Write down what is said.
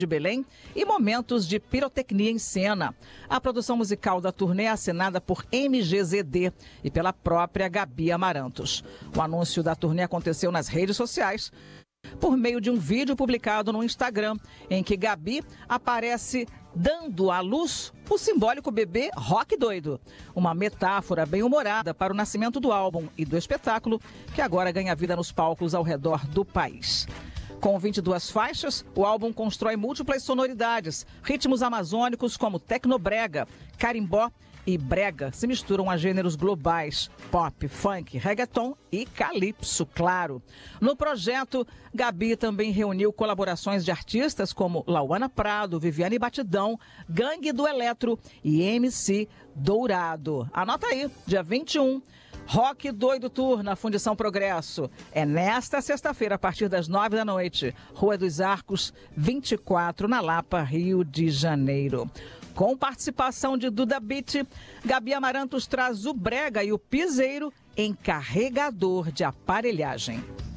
de Belém e momentos de pirotecnia em cena. A produção musical da turnê é assinada por MGZD e pela própria Gabi Amarantos. O anúncio da turnê aconteceu nas redes sociais por meio de um vídeo publicado no Instagram, em que Gabi aparece dando à luz o simbólico bebê Rock Doido, uma metáfora bem-humorada para o nascimento do álbum e do espetáculo, que agora ganha vida nos palcos ao redor do país. Com 22 faixas, o álbum constrói múltiplas sonoridades. Ritmos amazônicos como tecnobrega, carimbó e brega se misturam a gêneros globais, pop, funk, reggaeton e calypso, claro. No projeto, Gabi também reuniu colaborações de artistas como Lauana Prado, Viviane Batidão, Gangue do Eletro e MC Dourado. Anota aí, dia 21, Rock Doido Tour na Fundição Progresso. É nesta sexta-feira, a partir das 9 da noite. Rua dos Arcos, 24, na Lapa, Rio de Janeiro. Com participação de Duda Beat, Gabi Amarantos traz o brega e o piseiro em carregador de aparelhagem.